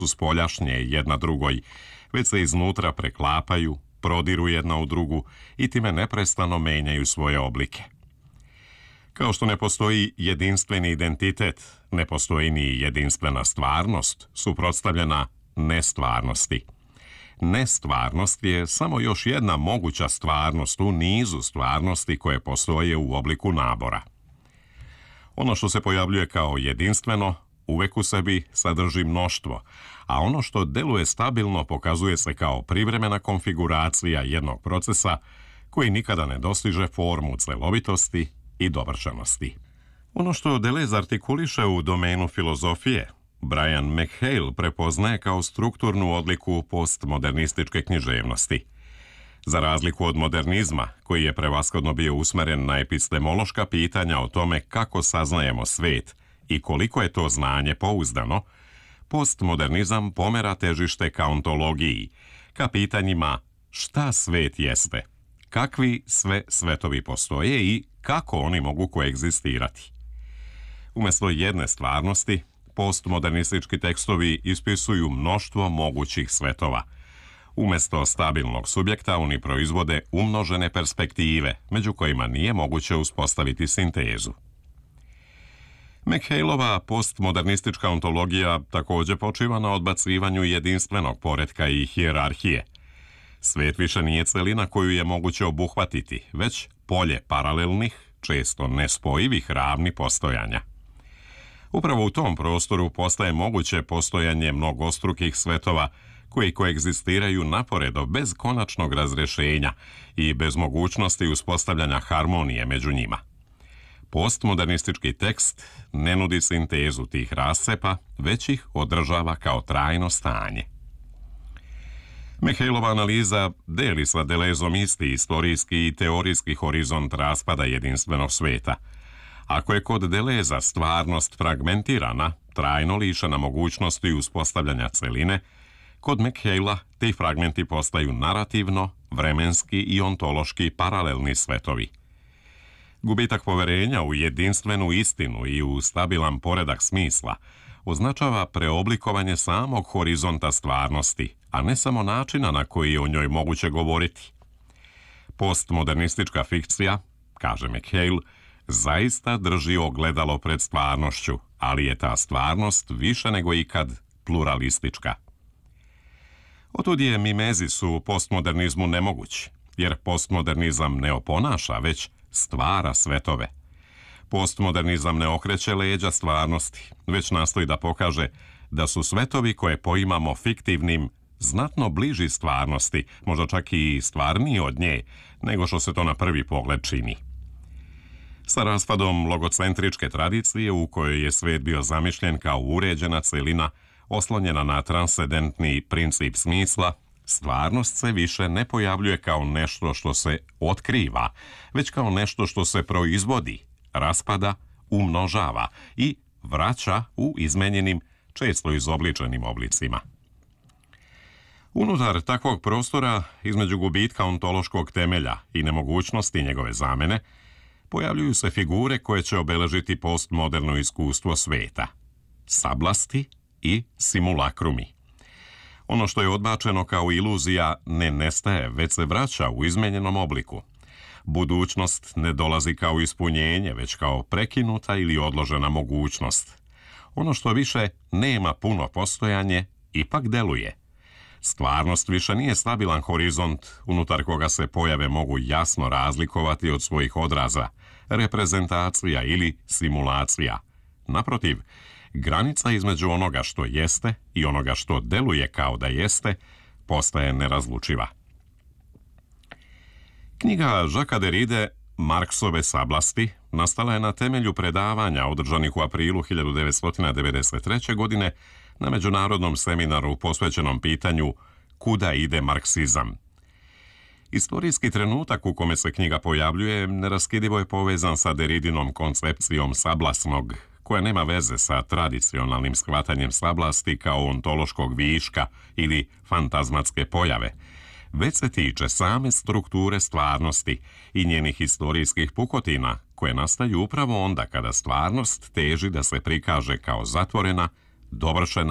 su spoljašnje jedna drugoj, već se iznutra preklapaju, prodiru jedna u drugu i time neprestano menjaju svoje oblike. Kao što ne postoji jedinstveni identitet, ne postoji ni jedinstvena stvarnost, suprotstavljena nestvarnosti. Nestvarnost je samo još jedna moguća stvarnost u nizu stvarnosti koje postoje u obliku nabora. Ono što se pojavljuje kao jedinstveno, uvek u sebi sadrži mnoštvo, a ono što deluje stabilno pokazuje se kao privremena konfiguracija jednog procesa koji nikada ne dostiže formu celovitosti i dovršenosti. Ono što Deleuze artikuliše u domenu filozofije, Brian McHale prepoznaje kao strukturnu odliku postmodernističke književnosti. Za razliku od modernizma, koji je prevashodno bio usmeren na epistemološka pitanja o tome kako saznajemo svet i koliko je to znanje pouzdano, postmodernizam pomera težište ka ontologiji, ka pitanjima šta svet jeste, kakvi sve svetovi postoje i kako oni mogu koegzistirati. Umjesto jedne stvarnosti, postmodernistički tekstovi ispisuju mnoštvo mogućih svetova. Umjesto stabilnog subjekta oni proizvode umnožene perspektive, među kojima nije moguće uspostaviti sintezu. McHaleova postmodernistička ontologija također počiva na odbacivanju jedinstvenog poretka i hijerarhije. Svet više nije celina koju je moguće obuhvatiti, već polje paralelnih, često nespojivih ravni postojanja. Upravo u tom prostoru postaje moguće postojanje mnogostrukih svetova koji koegzistiraju naporedo bez konačnog razrješenja i bez mogućnosti uspostavljanja harmonije među njima. Postmodernistički tekst ne nudi sintezu tih rascepa, već ih održava kao trajno stanje. McHaleova analiza deli sa Deleuzeom isti istorijski i teorijski horizont raspada jedinstvenog sveta. Ako je kod Deleuza stvarnost fragmentirana, trajno lišena mogućnosti uspostavljanja celine, kod McHalea ti fragmenti postaju narativno, vremenski i ontološki paralelni svetovi. Gubitak poverenja u jedinstvenu istinu i u stabilan poredak smisla označava preoblikovanje samog horizonta stvarnosti, a ne samo načina na koji je o njoj moguće govoriti. Postmodernistička fikcija, kaže McHale, zaista drži ogledalo pred stvarnošću, ali je ta stvarnost više nego ikad pluralistička. Otud je mimezis u postmodernizmu nemoguć, jer postmodernizam ne oponaša, već stvara svetove. Postmodernizam ne okreće leđa stvarnosti, već nastoji da pokaže da su svetovi koje poimamo fiktivnim znatno bliži stvarnosti, možda čak i stvarniji od nje, nego što se to na prvi pogled čini. Sa raspadom logocentričke tradicije u kojoj je svet bio zamišljen kao uređena celina, oslonjena na transcendentni princip smisla, stvarnost se više ne pojavljuje kao nešto što se otkriva, već kao nešto što se proizvodi, raspada, umnožava i vraća u izmenjenim, često izobličenim oblicima. Unutar takvog prostora, između gubitka ontološkog temelja i nemogućnosti njegove zamene, pojavljuju se figure koje će obeležiti postmoderno iskustvo sveta. Sablasti i simulakrumi. Ono što je odbačeno kao iluzija ne nestaje, već se vraća u izmenjenom obliku. Budućnost ne dolazi kao ispunjenje, već kao prekinuta ili odložena mogućnost. Ono što više nema puno postojanje, ipak deluje. Stvarnost više nije stabilan horizont unutar koga se pojave mogu jasno razlikovati od svojih odraza, reprezentacija ili simulacija. Naprotiv, granica između onoga što jeste i onoga što deluje kao da jeste postaje nerazlučiva. Knjiga Jacquesa Derride Marksove sablasti nastala je na temelju predavanja održanih u aprilu 1993. godine na međunarodnom seminaru posvećenom pitanju Kuda ide marksizam. Istorijski trenutak u kome se knjiga pojavljuje neraskidivo je povezan sa Derridinom koncepcijom sablasnog, koja nema veze sa tradicionalnim shvatanjem sablasti kao ontološkog viška ili fantazmatske pojave, već se tiče same strukture stvarnosti i njenih historijskih pukotina koje nastaju upravo onda kada stvarnost teži da se prikaže kao zatvorena, dovršena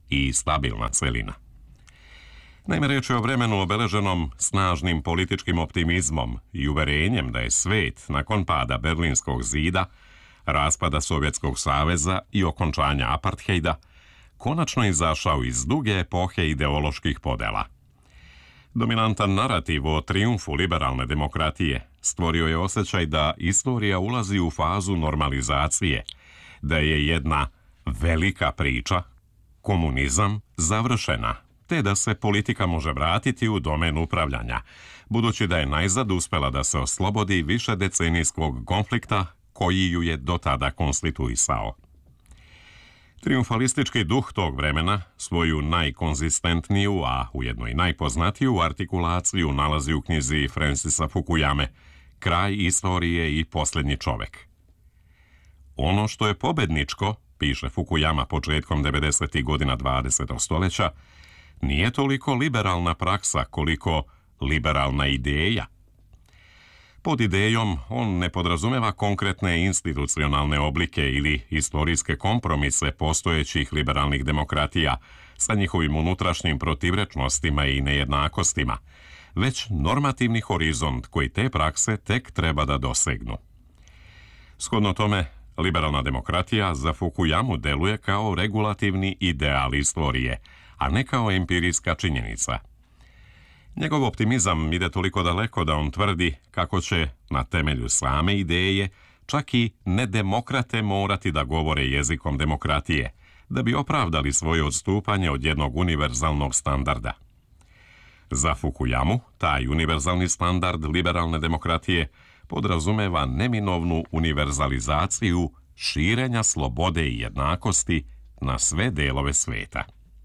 i stabilna celina. Naime, riječ je o vremenu obeleženom snažnim političkim optimizmom i uverenjem da je svet, nakon pada Berlinskog zida, raspada Sovjetskog saveza i okončanja aparthejda, konačno izašao iz duge epohe ideoloških podela. Dominantan narativ o trijumfu liberalne demokratije stvorio je osjećaj da istorija ulazi u fazu normalizacije, da je jedna velika priča, komunizam, završena, te da se politika može vratiti u domen upravljanja, budući da je najzad uspela da se oslobodi višedecenijskog konflikta koji ju je do tada konstituisao. Triumfalistički duh tog vremena svoju najkonzistentniju, a ujedno i najpoznatiju artikulaciju nalazi u knjizi Francisa Fukuyame Kraj istorije i posljednji čovek. Ono što je pobedničko, piše Fukuyama početkom 90. godina 20. stoljeća, nije toliko liberalna praksa koliko liberalna ideja. Pod idejom on ne podrazumeva konkretne institucionalne oblike ili istorijske kompromise postojećih liberalnih demokratija sa njihovim unutrašnjim protivrečnostima i nejednakostima, već normativni horizont koji te prakse tek treba da dosegnu. Shodno tome, liberalna demokratija za Fukuyamu deluje kao regulativni ideal istorije, a ne kao empirijska činjenica. Njegov optimizam ide toliko daleko da on tvrdi kako će, na temelju same ideje, čak i nedemokrate morati da govore jezikom demokratije, da bi opravdali svoje odstupanje od jednog univerzalnog standarda. Za Fukuyamu, taj univerzalni standard liberalne demokratije podrazumeva neminovnu univerzalizaciju širenja slobode i jednakosti na sve delove sveta.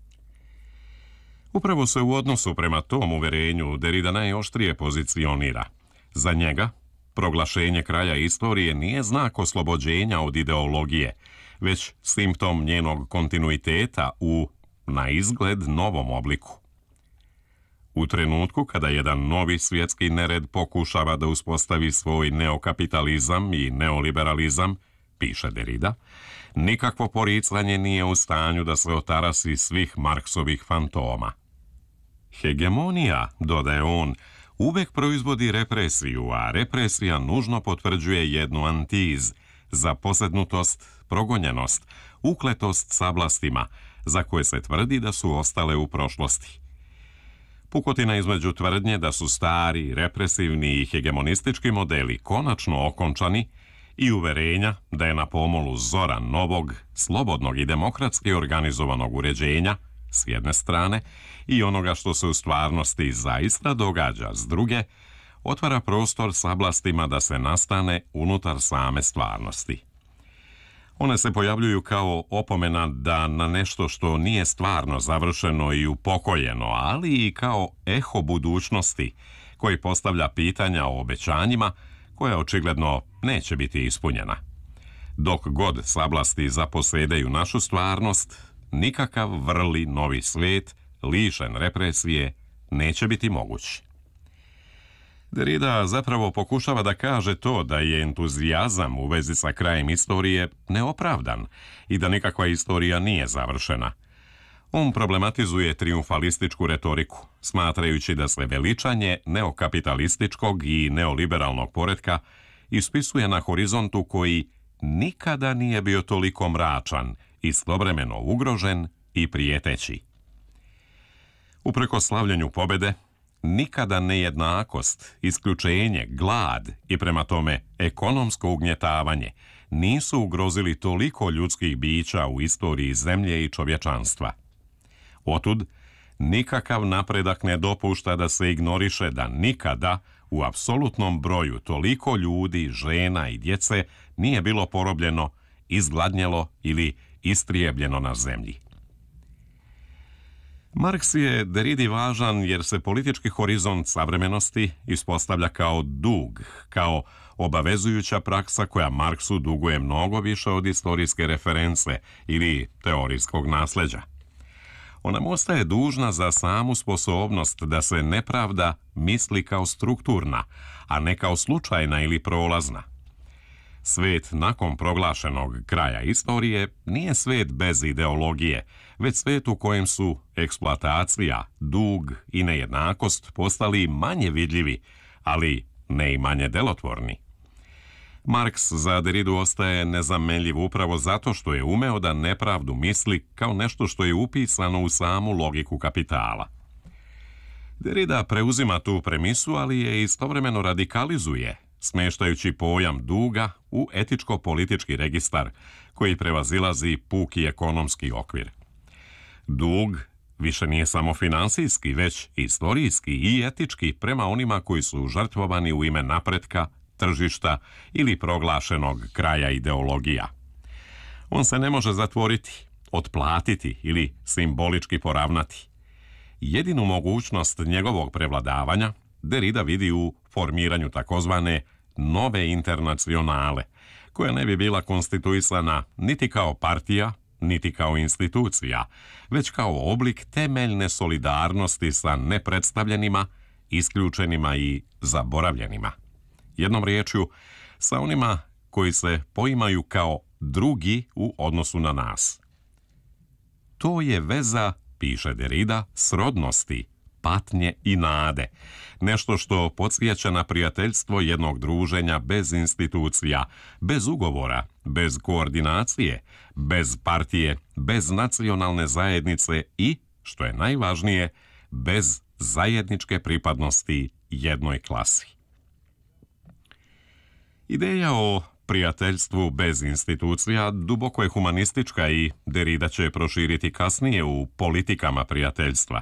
Upravo se u odnosu prema tom uverenju Derrida najoštrije pozicionira. Za njega, proglašenje kraja istorije nije znak oslobođenja od ideologije, već simptom njenog kontinuiteta u, na izgled, novom obliku. U trenutku kada jedan novi svjetski nered pokušava da uspostavi svoj neokapitalizam i neoliberalizam, piše Derrida, nikakvo poricanje nije u stanju da se otarasi svih Marksovih fantoma. Hegemonija, dodaje on, uvek proizvodi represiju, a represija nužno potvrđuje jednu antiz, zaposednutost, progonjenost, ukletost sablastima, za koje se tvrdi da su ostale u prošlosti. Pukotina između tvrdnje da su stari, represivni i hegemonistički modeli konačno okončani i uverenja da je na pomolu zora novog, slobodnog i demokratski organizovanog uređenja, s jedne strane, i onoga što se u stvarnosti zaista događa s druge, otvara prostor sablastima da se nastane unutar same stvarnosti. One se pojavljuju kao opomena da na nešto što nije stvarno završeno i upokojeno, ali i kao eho budućnosti koji postavlja pitanja o obećanjima koja očigledno neće biti ispunjena. Dok god sablasti zaposedeju našu stvarnost, nikakav vrli novi svet, lišen represije, neće biti moguć. Derrida zapravo pokušava da kaže to da je entuzijazam u vezi sa krajem istorije neopravdan i da nikakva istorija nije završena. On problematizuje triumfalističku retoriku, smatrajući da se veličanje neokapitalističkog i neoliberalnog poretka ispisuje na horizontu koji nikada nije bio toliko mračan, istovremeno ugrožen i prijeteći. Uprkos slavljenju pobede, nikada nejednakost, isključenje, glad i prema tome ekonomsko ugnjetavanje nisu ugrozili toliko ljudskih bića u istoriji zemlje i čovječanstva. Otud, nikakav napredak ne dopušta da se ignoriše da nikada u apsolutnom broju toliko ljudi, žena i djece nije bilo porobljeno, izgladnjelo ili istrijebljeno na zemlji. Marks je Derridi važan jer se politički horizont savremenosti ispostavlja kao dug, kao obavezujuća praksa koja Marksu duguje mnogo više od istorijske reference ili teorijskog nasljeđa. Ona mu ostaje dužna za samu sposobnost da se nepravda misli kao strukturna, a ne kao slučajna ili prolazna. Svet nakon proglašenog kraja istorije nije svet bez ideologije, već svet u kojem su eksploatacija, dug i nejednakost postali manje vidljivi, ali ne i manje delotvorni. Marks za Derridu ostaje nezamenljiv upravo zato što je umeo da nepravdu misli kao nešto što je upisano u samu logiku kapitala. Derrida preuzima tu premisu, ali je istovremeno radikalizuje, smještajući pojam duga u etičko-politički registar koji prevazilazi puki ekonomski okvir. Dug više nije samo finansijski, već istorijski i etički prema onima koji su žrtvovani u ime napretka, tržišta ili proglašenog kraja ideologija. On se ne može zatvoriti, otplatiti ili simbolički poravnati. Jedinu mogućnost njegovog prevladavanja Derrida vidi u formiranju takozvane nove internacionale, koja ne bi bila konstituisana niti kao partija, niti kao institucija, već kao oblik temeljne solidarnosti sa nepredstavljenima, isključenima i zaboravljenima. Jednom riječju, sa onima koji se poimaju kao drugi u odnosu na nas. To je veza, piše Derrida, srodnosti, patnje i nade, nešto što podsjeća na prijateljstvo jednog druženja bez institucija, bez ugovora, bez koordinacije, bez partije, bez nacionalne zajednice i, što je najvažnije, bez zajedničke pripadnosti jednoj klasi. Ideja o prijateljstvu bez institucija duboko je humanistička i Derrida će proširiti kasnije u politikama prijateljstva.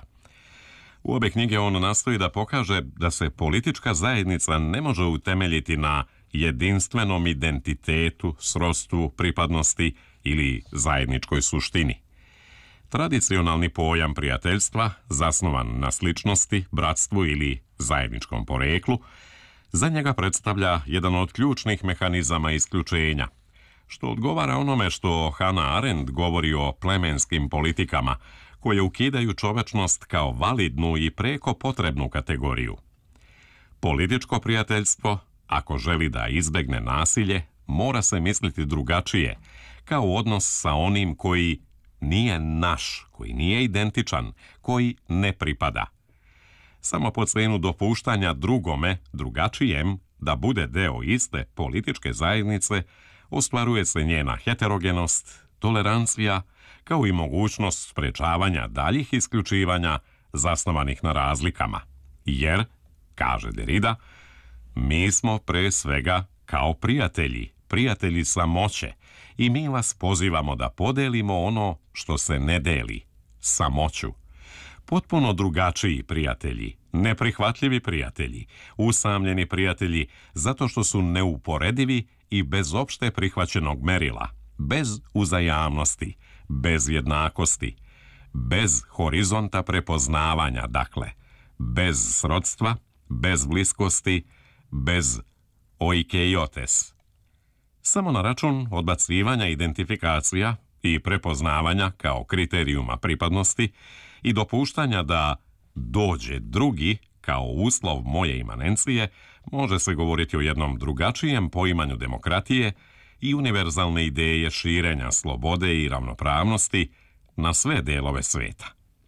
U obe knjige on nastoji da pokaže da se politička zajednica ne može utemeljiti na jedinstvenom identitetu, srodstvu, pripadnosti ili zajedničkoj suštini. Tradicionalni pojam prijateljstva, zasnovan na sličnosti, bratstvu ili zajedničkom poreklu, za njega predstavlja jedan od ključnih mehanizama isključenja, što odgovara onome što Hannah Arendt govori o plemenskim politikama, koje ukidaju čovečnost kao validnu i preko potrebnu kategoriju. Političko prijateljstvo, ako želi da izbegne nasilje, mora se misliti drugačije, kao odnos sa onim koji nije naš, koji nije identičan, koji ne pripada. Samo po cenu dopuštanja drugome, drugačijem, da bude deo iste političke zajednice, ostvaruje se njena heterogenost, tolerancija, kao i mogućnost sprečavanja daljih isključivanja zasnovanih na razlikama. Jer, kaže Derrida, mi smo pre svega kao prijatelji, prijatelji samoće, i mi vas pozivamo da podelimo ono što se ne deli, samoću. Potpuno drugačiji prijatelji, neprihvatljivi prijatelji, usamljeni prijatelji zato što su neuporedivi i bez opšte prihvaćenog merila, bez uzajamnosti, bez jednakosti, bez horizonta prepoznavanja, dakle, bez srodstva, bez bliskosti, bez oikeiotes. Samo na račun odbacivanja identifikacija i prepoznavanja kao kriterijuma pripadnosti i dopuštanja da dođe drugi kao uslov moje imanencije, može se govoriti o jednom drugačijem poimanju demokratije i univerzalne ideje širenja slobode i ravnopravnosti na sve delove sveta.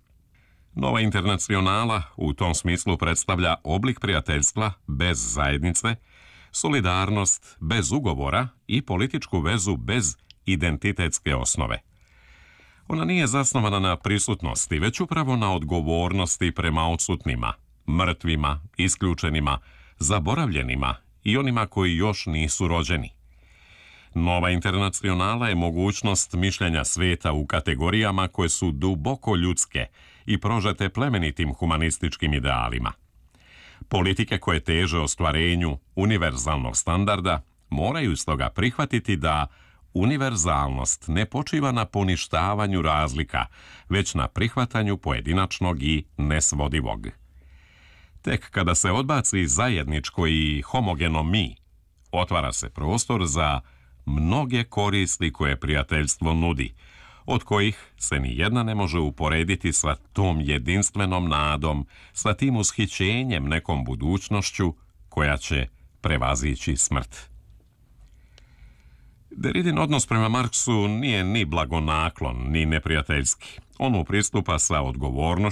Nova internacionala u tom smislu predstavlja oblik prijateljstva bez zajednice, solidarnost bez ugovora i političku vezu bez identitetske osnove. Ona nije zasnovana na prisutnosti, već upravo na odgovornosti prema odsutnima, mrtvima, isključenima, zaboravljenima i onima koji još nisu rođeni. Nova internacionala je mogućnost mišljenja sveta u kategorijama koje su duboko ljudske i prožete plemenitim humanističkim idealima. Politike koje teže ostvarenju univerzalnog standarda moraju stoga prihvatiti da univerzalnost ne počiva na poništavanju razlika, već na prihvatanju pojedinačnog i nesvodivog. Tek kada se odbaci zajedničko i homogeno mi, otvara se prostor za mnoge koristi koje prijateljstvo nudi, od kojih se ni jedna ne može uporediti sa tom jedinstvenom nadom, sa tim ushićenjem nekom budućnošću koja će prevazići smrt. Derridin odnos prema Marksu nije ni blagonaklon, ni neprijateljski. On mu pristupa sa odgovornošću